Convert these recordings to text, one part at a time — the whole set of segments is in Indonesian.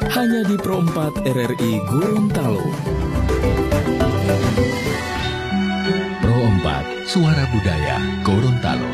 hanya di Pro 4 RRI Gorontalo. Pro 4, Suara Budaya Gorontalo.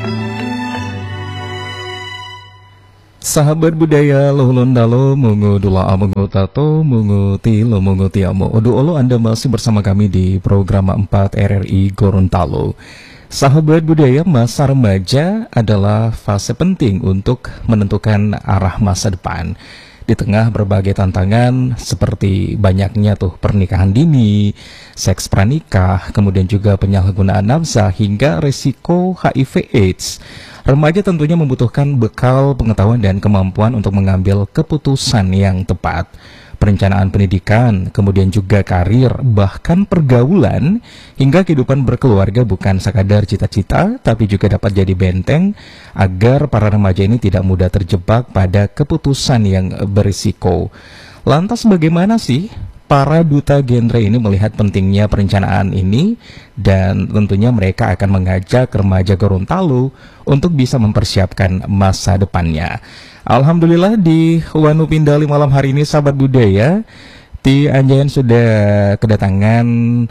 Sahabat budaya Lohulondalo, mungu dula mungu tato, mungu tilo, mungu tiamo. Odo Anda masih bersama kami di program 4 RRI Gorontalo. Sahabat budaya, masa remaja adalah fase penting untuk menentukan arah masa depan. Di tengah berbagai tantangan seperti banyaknya pernikahan dini, seks pranikah, kemudian juga penyalahgunaan nafsa hingga resiko HIV/AIDS. Remaja tentunya membutuhkan bekal pengetahuan dan kemampuan untuk mengambil keputusan yang tepat. Perencanaan pendidikan, kemudian juga karir, bahkan pergaulan, hingga kehidupan berkeluarga bukan sekadar cita-cita, tapi juga dapat jadi benteng agar para remaja ini tidak mudah terjebak pada keputusan yang berisiko. Lantas bagaimana sih para duta genre ini melihat pentingnya perencanaan ini, dan tentunya mereka akan mengajak remaja Gorontalo untuk bisa mempersiapkan masa depannya. Alhamdulillah di Wanu Pindali malam hari ini sahabat budaya, di Anjayan sudah kedatangan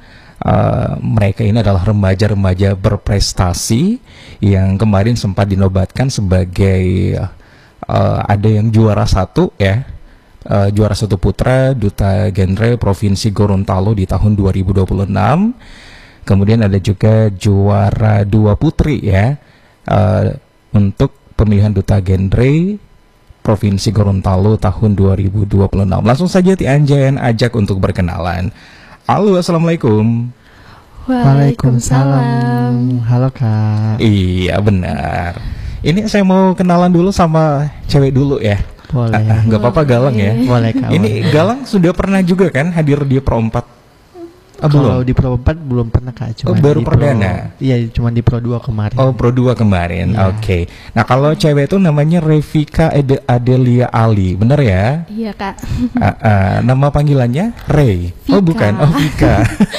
mereka ini adalah remaja-remaja berprestasi yang kemarin sempat dinobatkan sebagai ada yang juara satu ya. Juara satu putra duta genre Provinsi Gorontalo di tahun 2026. Kemudian ada juga juara 2 putri ya, untuk pemilihan duta genre Provinsi Gorontalo tahun 2026. Langsung saja Ti Anjayan ajak untuk berkenalan. Halo, assalamualaikum. Waalaikumsalam. Halo Kak. Iya benar. Ini saya mau kenalan dulu sama cewek dulu ya. Boleh. Nggak apa-apa Galang ya. Boleh Kak. Ini boleh. Galang sudah pernah juga kan hadir di Pro 4? Kalau di Pro 4 belum pernah Kak. Cuma baru di perdana? Iya, cuma di Pro 2 kemarin. Oh, Pro 2 kemarin. Iya. Oke. Nah, kalau cewek itu namanya Revika Adelia Ali, bener ya? Iya Kak. Nama panggilannya Ray. Vika. Oh, bukan. Oh, Vika.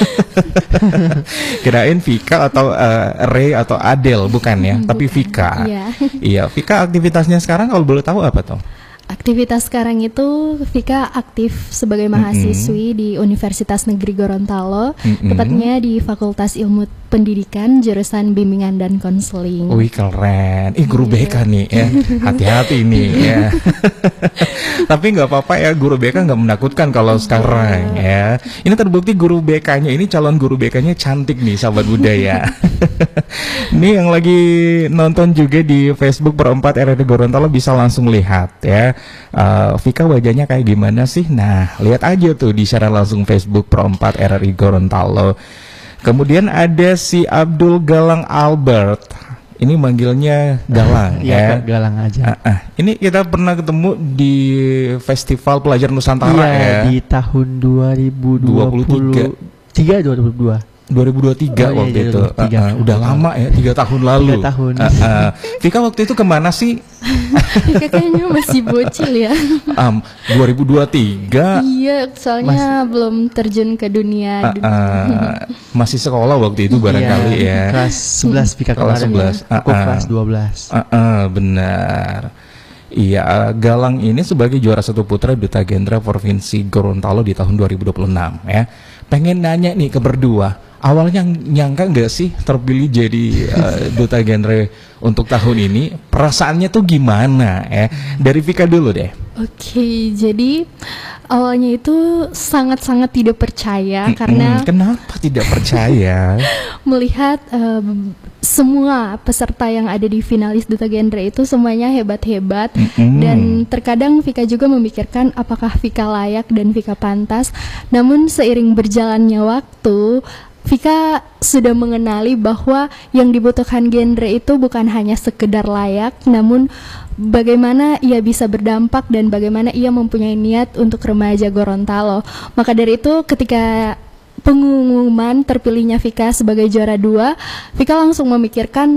Kirain Vika atau Ray atau Adel, bukan ya? Tapi Vika. Iya. Iya, Vika aktivitasnya sekarang kalau boleh tahu apa tuh? Aktivitas sekarang itu Vika aktif sebagai mahasiswi di Universitas Negeri Gorontalo, tepatnya di Fakultas Ilmu Pendidikan jurusan Bimbingan dan Konseling. Wih keren, guru BK nih ya, hati-hati nih ya. Tapi nggak apa-apa ya, guru BK nggak menakutkan kalau sekarang ya. Ini terbukti guru BK-nya ini calon guru BK-nya cantik nih sahabat budaya. Ini yang lagi nonton juga di Facebook Pro 4 RRI Gorontalo bisa langsung lihat ya. Vika wajahnya kayak gimana sih? Nah, lihat aja tuh di siaran langsung Facebook Pro 4 RRI Gorontalo. Kemudian ada si Abdul Galang Albert. Ini manggilnya Galang ya. Kak, Galang aja. Ini kita pernah ketemu di Festival Pelajar Nusantara ya. Di tahun 2023 2022. 2023 waktu itu. Udah lama ya, 3 tahun lalu. 3 tahun. Vika waktu itu kemana sih? Vika kayaknya masih bocil ya. 2023. Iya, soalnya belum terjun ke dunia. Masih sekolah waktu itu barangkali ya. Kelas 11 Vika kelas kemarin. 11. Aku kelas 12. Benar. Iya, Galang ini sebagai juara satu putra duta genre Provinsi Gorontalo di tahun 2026 ya. Pengen nanya nih ke berdua, awalnya nyangka nggak sih terpilih jadi duta genre untuk tahun ini? Perasaannya tuh gimana ya? Dari Vika dulu deh. Oke, jadi awalnya itu sangat-sangat tidak percaya karena kenapa tidak percaya? melihat semua peserta yang ada di finalis duta genre itu semuanya hebat-hebat, dan terkadang Vika juga memikirkan apakah Vika layak dan Vika pantas. Namun seiring berjalannya waktu, Vika sudah mengenali bahwa yang dibutuhkan genre itu bukan hanya sekedar layak, namun bagaimana ia bisa berdampak dan bagaimana ia mempunyai niat untuk remaja Gorontalo. Maka dari itu ketika pengumuman terpilihnya Vika sebagai juara 2, Vika langsung memikirkan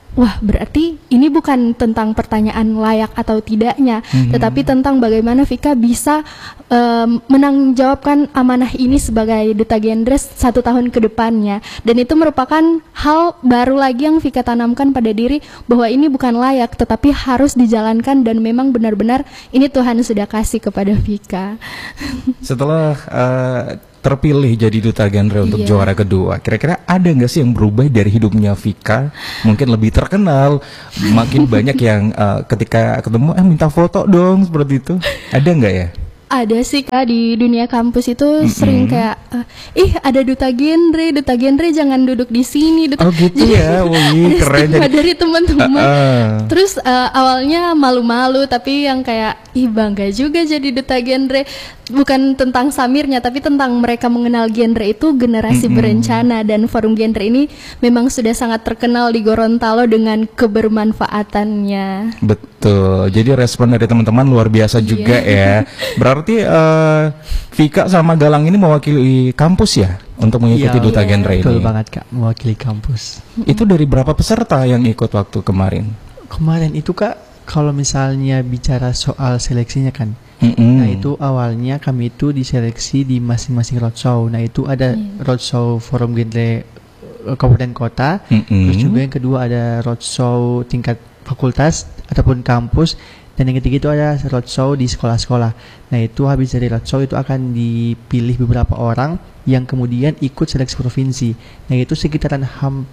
wah berarti ini bukan tentang pertanyaan layak atau tidaknya, tetapi tentang bagaimana Vika bisa menanggungjawabkan amanah ini sebagai duta genre 1 tahun ke depannya. Dan itu merupakan hal baru lagi yang Vika tanamkan pada diri, bahwa ini bukan layak tetapi harus dijalankan, dan memang benar-benar ini Tuhan sudah kasih kepada Vika. Setelah terpilih jadi duta genre untuk Iya. juara kedua, kira-kira ada nggak sih yang berubah dari hidupnya Vika? Mungkin lebih terkenal, makin banyak yang ketika ketemu minta foto dong, seperti itu. Ada nggak ya? Ada sih Kak, di dunia kampus itu sering kayak ada duta genre jangan duduk di sini. Oh gitu ya, wih keren. Stigma dari teman-teman. Terus awalnya malu-malu, tapi yang kayak bangga juga jadi duta genre. Bukan tentang Samirnya, tapi tentang mereka mengenal genre itu generasi berencana, dan forum genre ini memang sudah sangat terkenal di Gorontalo dengan kebermanfaatannya. Betul. Jadi respon dari teman-teman luar biasa juga ya. Berarti Vika sama Galang ini mewakili kampus ya untuk mengikuti Iya, duta genre ini. Betul banget Kak, mewakili kampus. Itu dari berapa peserta yang ikut waktu kemarin? Kemarin itu Kak, kalau misalnya bicara soal seleksinya kan, nah itu awalnya kami itu diseleksi di masing-masing roadshow. Nah itu ada roadshow forum genre kabupaten kota, terus juga yang kedua ada roadshow tingkat fakultas ataupun kampus, dan yang ketiga itu ada roadshow di sekolah-sekolah. Nah itu habis dari roadshow itu akan dipilih beberapa orang yang kemudian ikut seleksi provinsi. Nah itu sekitaran hampir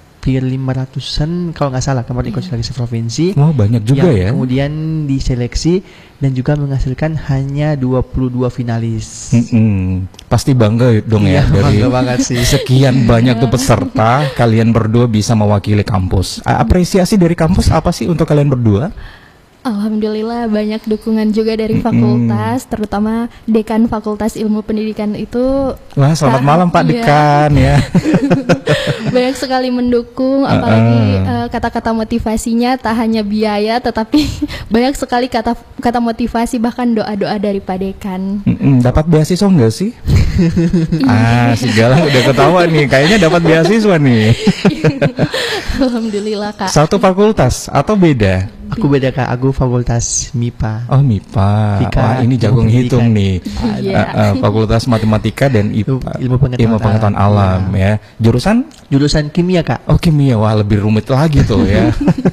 500-an kalau nggak salah kemarin ikut seleksi provinsi. Wah banyak juga yang ya. kemudian diseleksi dan juga menghasilkan hanya 22 finalis. Pasti bangga dong ya Iya, dari bangga banget sih. sekian banyak tuh peserta, kalian berdua bisa mewakili kampus. Apresiasi dari kampus apa sih untuk kalian berdua? Alhamdulillah banyak dukungan juga dari fakultas, terutama Dekan Fakultas Ilmu Pendidikan itu. Wah selamat malam Pak Iya. Dekan ya. Banyak sekali mendukung, apalagi kata-kata motivasinya tak hanya biaya, tetapi banyak sekali kata motivasi, bahkan doa-doa dari Pak Dekan. Dapat beasiswa enggak sih? Si Galang udah ketawa nih, kayaknya dapat beasiswa nih. Alhamdulillah Kak. Satu fakultas atau beda? Aku beda Kak, aku fakultas MIPA. Oh MIPA. Vika, Wah ini jagung ilmu hitung nih. Iya. Fakultas Matematika dan IPA. Ilmu pengetahuan alam ya. Jurusan? Jurusan kimia Kak. Oh kimia, wah lebih rumit lagi tuh ya.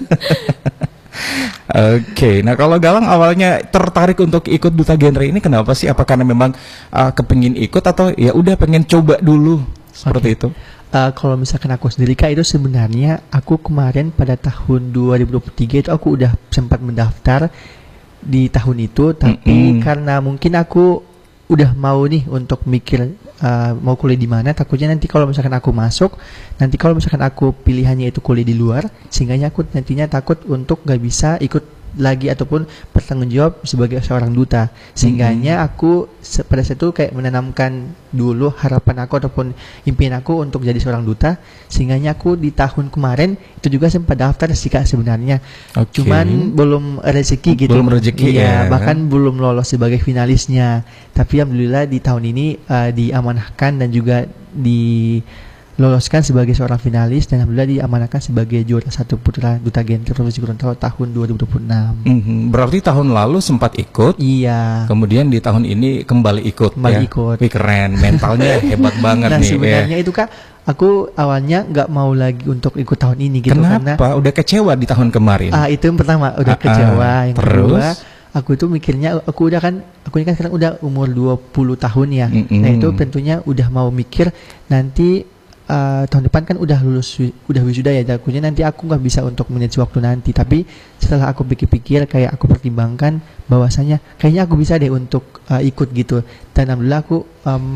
Oke, nah kalau Galang awalnya tertarik untuk ikut duta genre ini kenapa sih? Apa karena memang kepengin ikut atau ya udah pengen coba dulu seperti itu? Kalau misalkan aku sendiri Kak, itu sebenarnya aku kemarin pada tahun 2023 itu aku udah sempat mendaftar di tahun itu, tapi karena mungkin aku udah mau nih untuk mikir mau kuliah di mana, takutnya nanti kalau misalkan aku masuk, nanti kalau misalkan aku pilihannya itu kuliah di luar, sehingga aku nantinya takut untuk gak bisa ikut lagi ataupun bertanggung jawab sebagai seorang duta, sehingganya aku pada saat itu kayak menanamkan dulu harapan aku ataupun impian aku untuk jadi seorang duta, sehingganya aku di tahun kemarin itu juga sempat daftar sih Kak sebenarnya. Cuman belum rezeki gitu. Belum rezeki ya. Bahkan belum lolos sebagai finalisnya. Tapi alhamdulillah di tahun ini diamanahkan dan juga diloloskan sebagai seorang finalis, dan alhamdulillah diamanahkan sebagai juara 1 putra duta genre Provinsi Gorontalo tahun 2026. Berarti tahun lalu sempat ikut. Iya. Kemudian di tahun ini kembali ikut. Ikut. Wih keren, mentalnya hebat banget Nah nih. sebenarnya itu Kak, aku awalnya nggak mau lagi untuk ikut tahun ini gitu. Kenapa? Karena Udah kecewa di tahun kemarin. itu yang pertama udah kecewa. Yang Terus? kedua, aku itu mikirnya aku ini kan sekarang udah umur 20 tahun ya. Nah itu tentunya udah mau mikir nanti tahun depan kan udah wisuda ya, takutnya nanti aku nggak bisa untuk mengisi waktu nanti. Tapi setelah aku pikir-pikir, kayak aku pertimbangkan bahwasanya kayaknya aku bisa deh untuk ikut gitu, dan alhamdulillah aku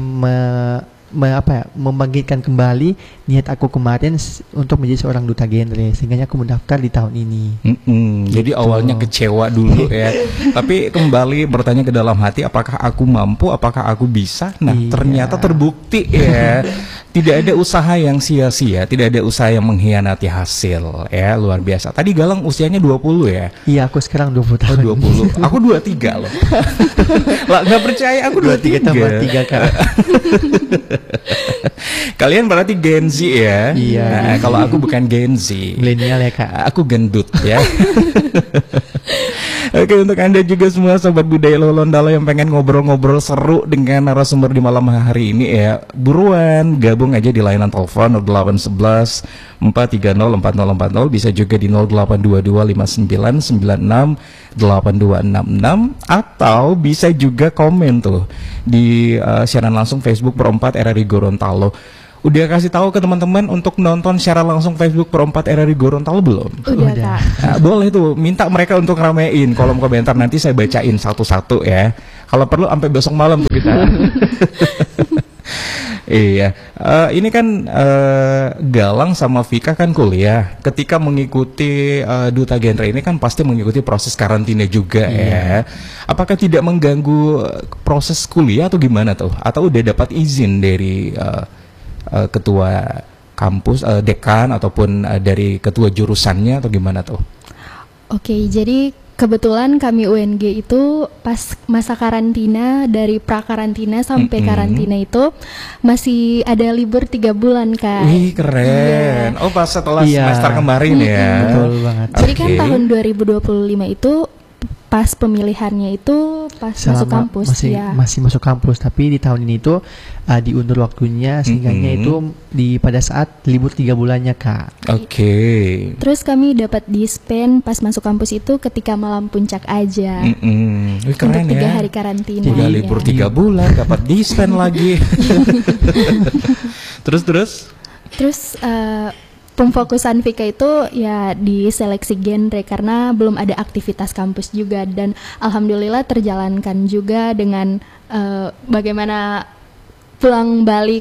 membangkitkan kembali niat aku kemarin untuk menjadi seorang duta genre, sehingga aku mendaftar di tahun ini. Jadi awalnya kecewa dulu ya, tapi kembali bertanya ke dalam hati, apakah aku mampu, apakah aku bisa? Nah ternyata terbukti ya. Tidak ada usaha yang sia-sia, tidak ada usaha yang mengkhianati hasil ya, luar biasa. Tadi Galang usianya 20 ya? Iya, aku sekarang 20 tahun. 20. Aku 23 loh. Lah nggak percaya, aku 23 tambah 3 Kak. Kalian berarti Gen Z ya? Iya. Nah, kalau aku bukan Gen Z. Milenial ya Kak. Aku gendut ya. Oke, untuk Anda juga semua Sobat Budaya Lolondalo yang pengen ngobrol-ngobrol seru dengan narasumber di malam hari ini ya, buruan gabung aja di layanan telepon 0811 430 4040, bisa juga di 0822 5996 8266, atau bisa juga komen tuh di siaran langsung Facebook Pro 4 RRI Gorontalo. Udah kasih tahu ke teman-teman untuk nonton secara langsung Facebook Pro 4 RRI Gorontalo belum? Udah Kak. Nah, boleh tuh, minta mereka untuk ramein kolom komentar, nanti saya bacain satu-satu ya. Kalau perlu sampai besok malam tuh kita. Iya, ini kan Galang sama Vika kan kuliah. Ketika mengikuti Duta Genre ini kan pasti mengikuti proses karantina juga ya. Apakah tidak mengganggu proses kuliah atau gimana tuh? Atau udah dapat izin dari ketua kampus, dekan ataupun dari ketua jurusannya atau gimana tuh? Oke, jadi kebetulan kami UNG itu pas masa karantina, dari pra-karantina sampai karantina itu masih ada libur 3 bulan Kak. Wih keren. Oh pas setelah semester kemarin ya. Betul banget. Jadi kan tahun 2025 itu pas pemilihannya itu pas masuk kampus masih masuk kampus, tapi di tahun ini itu diundur waktunya sehingganya itu pada saat libur 3 bulannya Kak. Oke. Terus kami dapat dispen pas masuk kampus itu ketika malam puncak aja. Wih, keren untuk 3 ya. hari karantina. Udah libur 3 bulan dapat dispen lagi. Terus pemfokusan Vika itu ya di seleksi genre karena belum ada aktivitas kampus juga, dan alhamdulillah terjalankan juga dengan bagaimana pulang balik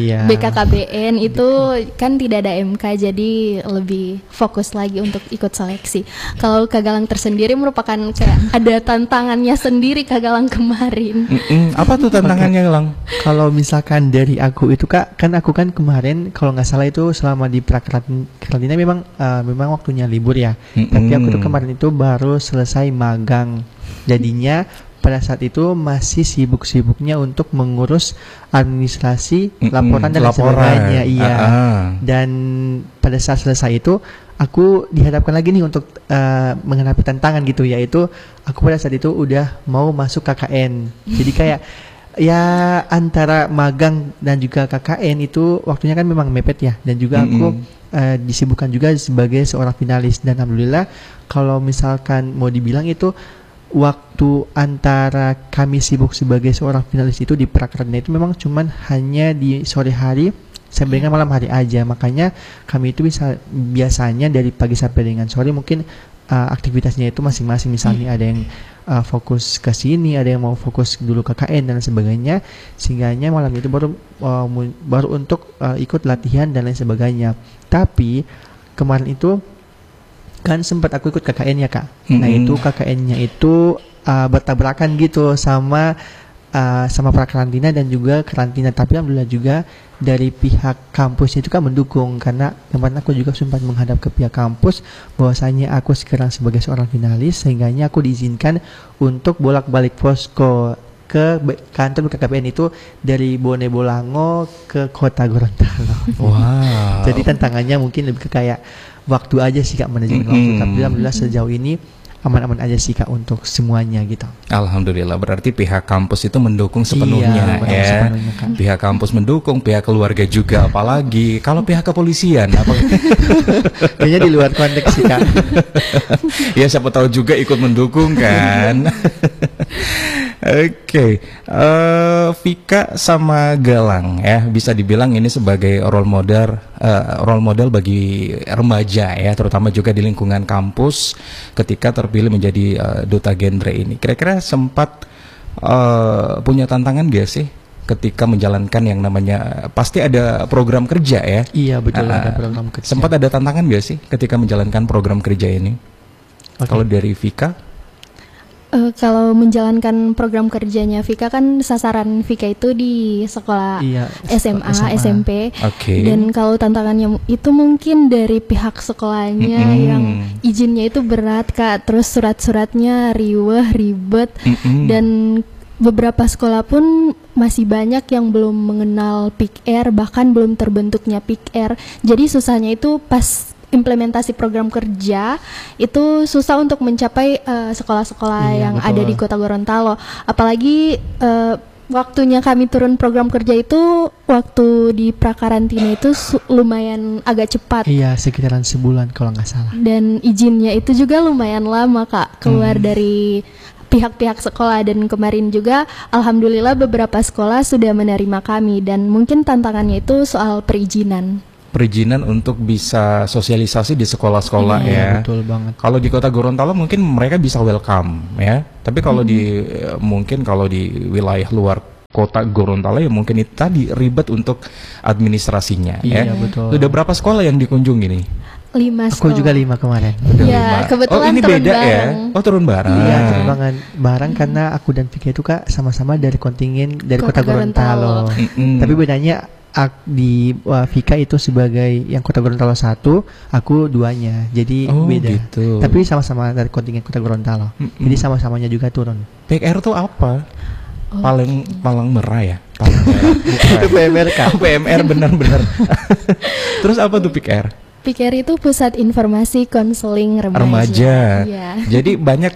BKKBN itu kan tidak ada MK, jadi lebih fokus lagi untuk ikut seleksi. Kalau Kak Galang tersendiri merupakan kayak ada tantangannya sendiri Kak Galang kemarin. Apa tuh tantangannya Galang? Kalau misalkan dari aku itu Kak, kan aku kan kemarin kalau nggak salah itu selama di karantina memang waktunya libur ya. Tapi aku tuh kemarin itu baru selesai magang, jadinya pada saat itu masih sibuk-sibuknya untuk mengurus administrasi laporan dan sebagainya. Iya. Dan pada saat selesai itu aku dihadapkan lagi nih untuk menghadapi tantangan gitu, yaitu aku pada saat itu udah mau masuk KKN. Jadi kayak ya antara magang dan juga KKN itu waktunya kan memang mepet ya, dan juga aku disibukkan juga sebagai seorang finalis, dan alhamdulillah kalau misalkan mau dibilang itu waktu antara kami sibuk sebagai seorang finalis itu di prakerja itu memang cuman hanya di sore hari sampai dengan malam hari aja. Makanya kami itu biasanya dari pagi sampai dengan sore mungkin aktivitasnya itu masing-masing. Misalnya ada yang fokus ke sini, ada yang mau fokus dulu ke KKN dan sebagainya, sehingganya malam itu baru untuk ikut latihan dan lain sebagainya. Tapi kemarin itu kan sempat aku ikut KKN ya Kak. Nah itu KKN-nya itu bertabrakan gitu sama prakarantina dan juga karantina. Tapi alhamdulillah juga dari pihak kampus itu kan mendukung, karena kemarin aku juga sempat menghadap ke pihak kampus bahwasanya aku sekarang sebagai seorang finalis, sehingganya aku diizinkan untuk bolak-balik posko ke kantor BKKBN itu dari Bone Bolango ke Kota Gorontalo. Wow. Jadi tantangannya mungkin lebih ke kayak waktu aja sih Kak, manajemen waktu. Tapi alhamdulillah sejauh ini aman-aman aja sih Kak untuk semuanya gitu. Alhamdulillah, berarti pihak kampus itu mendukung sepenuhnya ya. Sepenuhnya, pihak kampus mendukung, pihak keluarga juga, apalagi kalau pihak kepolisian kayaknya di luar konteks sih Kak. Ya siapa tahu juga ikut mendukung kan. Oke, Vika sama Galang ya, bisa dibilang ini sebagai role model bagi remaja ya, terutama juga di lingkungan kampus ketika terpilih menjadi duta genre ini. Kira-kira sempat punya tantangan gak sih ketika menjalankan yang namanya, pasti ada program kerja ya? Iya betul, ada program kerja. Sempat ada tantangan gak sih ketika menjalankan program kerja ini? Kalau dari Vika? Kalau menjalankan program kerjanya Vika kan sasaran Vika itu di sekolah SMA, SMP. Dan kalau tantangannya itu mungkin dari pihak sekolahnya yang izinnya itu berat Kak, terus surat-suratnya riweh, ribet, dan beberapa sekolah pun masih banyak yang belum mengenal PIKR, bahkan belum terbentuknya PIKR. Jadi susahnya itu pas implementasi program kerja itu susah untuk mencapai sekolah-sekolah yang betul. ada di Kota Gorontalo. Apalagi waktunya kami turun program kerja itu waktu di prakarantina itu lumayan agak cepat. Iya, sekitaran sebulan kalau nggak salah. Dan izinnya itu juga lumayan lama Kak, keluar dari pihak-pihak sekolah, dan kemarin juga alhamdulillah beberapa sekolah sudah menerima kami, dan mungkin tantangannya itu soal perizinan untuk bisa sosialisasi di sekolah-sekolah ya. Iya, betul banget. Kalau di Kota Gorontalo mungkin mereka bisa welcome ya. Tapi kalau mungkin kalau di wilayah luar Kota Gorontalo ya mungkin itu tadi ribet untuk administrasinya ya. Iya, betul. Sudah berapa sekolah yang dikunjungi nih? 5 Aku sekolah. juga 5 kemarin. Ya, kebetulan ini turun beda bareng. ya? Oh, turun bareng. Iya, terbangan bareng karena aku dan Vika itu Kak sama-sama dari kontingen dari Kota Gorontalo. Tapi bedanya di Vika itu sebagai yang Kota Gorontalo 1, aku 2-nya. Jadi beda. Gitu. Tapi sama-sama dari kontingen Kota Gorontalo. Jadi sama-samanya juga turun. PKR tuh apa? Palang merah ya? Palang merah. Itu PMR Kak. PMR benar-benar. Terus apa tuh PKR? PIKR itu Pusat Informasi Konseling Remaja. Iya. Jadi banyak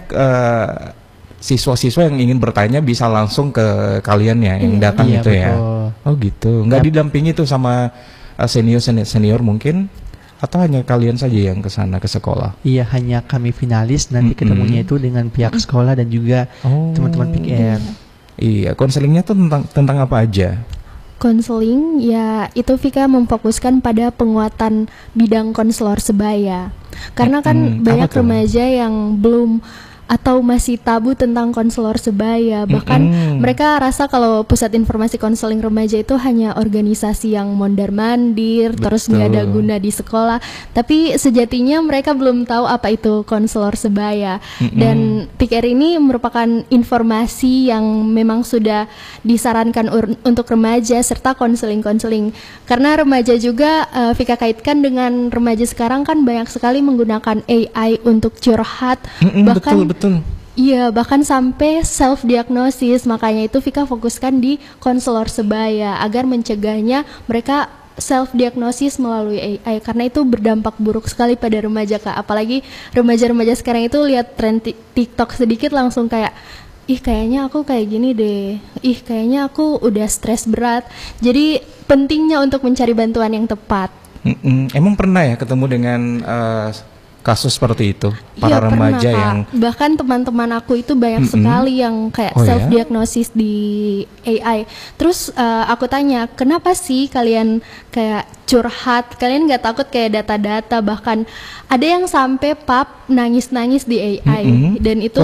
siswa-siswa yang ingin bertanya bisa langsung ke kalian ya yang datang itu ya. Oh gitu. Nggak didampingi tuh sama senior mungkin, atau hanya kalian saja yang ke sana ke sekolah? Iya, hanya kami finalis, nanti ketemunya itu dengan pihak sekolah dan juga teman-teman PIKR. Iya, konselingnya tuh tentang apa aja? Konseling ya itu Vika memfokuskan pada penguatan bidang konselor sebaya. Karena kan banyak remaja yang belum atau masih tabu tentang konselor sebaya. Bahkan mereka rasa kalau Pusat Informasi Konseling Remaja itu hanya organisasi yang mondar-mandir, terus nggak ada guna di sekolah. Tapi sejatinya mereka belum tahu apa itu konselor sebaya. Dan PIKR ini merupakan informasi yang memang sudah disarankan untuk remaja serta konseling-konseling. Karena remaja juga Vika kaitkan dengan remaja sekarang kan banyak sekali menggunakan AI untuk curhat. Bahkan Betul. Iya, bahkan sampai self diagnosis. Makanya itu Vika fokuskan di konselor sebaya agar mencegahnya mereka self diagnosis melalui AI, karena itu berdampak buruk sekali pada remaja Kak. Apalagi remaja-remaja sekarang itu lihat tren TikTok sedikit langsung kayak, ih kayaknya aku kayak gini deh, ih kayaknya aku udah stres berat. Jadi pentingnya untuk mencari bantuan yang tepat. Emang pernah ya ketemu dengan kasus seperti itu, para remaja pernah, yang bahkan teman-teman aku itu banyak sekali yang kayak self diagnosis di AI. Terus aku tanya, kenapa sih kalian kayak curhat? Kalian nggak takut kayak data-data? Bahkan ada yang sampai pap nangis-nangis di AI. Dan itu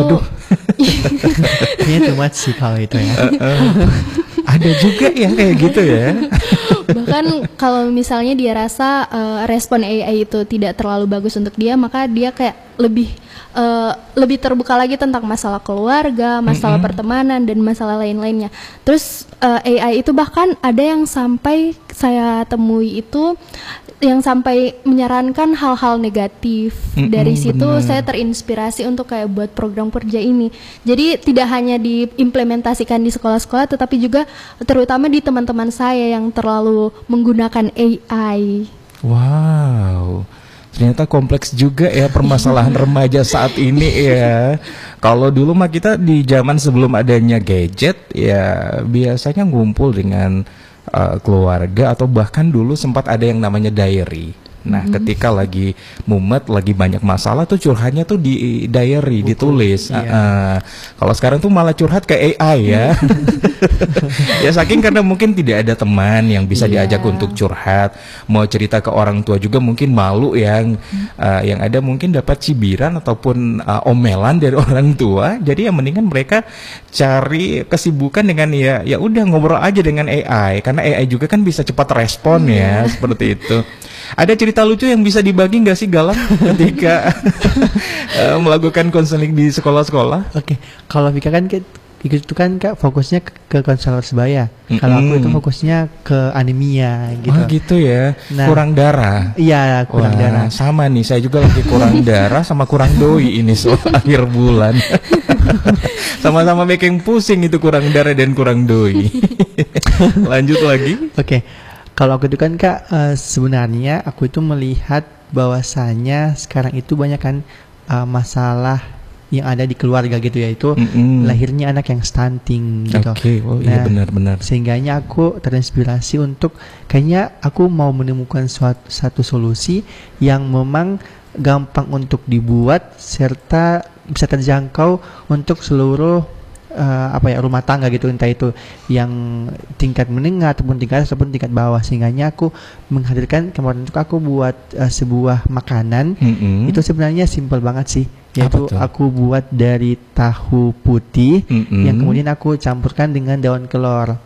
Kayaknya too much sih kalau itu ya. ada juga ya kayak gitu ya. Bahkan kalau misalnya dia rasa respon AI itu tidak terlalu bagus untuk dia, maka dia kayak lebih terbuka lagi tentang masalah keluarga, masalah pertemanan, dan masalah lain-lainnya. Terus AI itu bahkan ada yang sampai saya temui itu yang sampai menyarankan hal-hal negatif. Dari situ saya terinspirasi untuk kayak buat program kerja ini. Jadi tidak hanya diimplementasikan di sekolah-sekolah, tetapi juga terutama di teman-teman saya yang terlalu menggunakan AI. Wow, ternyata kompleks juga ya permasalahan remaja saat ini ya. Kalau dulu mah kita di zaman sebelum adanya gadget ya biasanya ngumpul dengan keluarga, atau bahkan dulu sempat ada yang namanya diary. Nah, ketika lagi mumet, lagi banyak masalah tuh curhatnya tuh di diary, ditulis. Kalau sekarang tuh malah curhat ke AI ya. Ya saking karena mungkin tidak ada teman yang bisa diajak untuk curhat, mau cerita ke orang tua juga mungkin malu yang ada mungkin dapat cibiran ataupun omelan dari orang tua. Jadi ya mendingan mereka cari kesibukan dengan ya udah ngobrol aja dengan AI, karena AI juga kan bisa cepat respon ya, seperti itu. Ada cerita lucu yang bisa dibagi nggak sih Galang ketika melakukan konseling di sekolah-sekolah? Oke, kalau Vika kan itu kan Kak fokusnya ke konselor sebaya. Kalau aku itu fokusnya ke anemia gitu. Oh gitu ya. Nah, kurang darah. Iya, kurang darah. Sama nih, saya juga lagi kurang darah sama kurang doi ini soal akhir bulan. Sama-sama bikin pusing itu kurang darah dan kurang doi. Lanjut lagi. Oke. Kalau aku itu kan Kak sebenarnya aku itu melihat bahwasanya sekarang itu banyak kan masalah yang ada di keluarga gitu ya, itu lahirnya anak yang stunting gitu. Oke, iya benar-benar. Sehingganya aku terinspirasi untuk kayaknya aku mau menemukan satu solusi yang memang gampang untuk dibuat serta bisa terjangkau untuk seluruh rumah tangga gitu, entah itu yang tingkat menengah ataupun tingkat bawah. Sehingganya aku menghadirkan kemarin untuk aku buat sebuah makanan. Itu sebenarnya simple banget sih, yaitu aku buat dari tahu putih yang kemudian aku campurkan dengan daun kelor.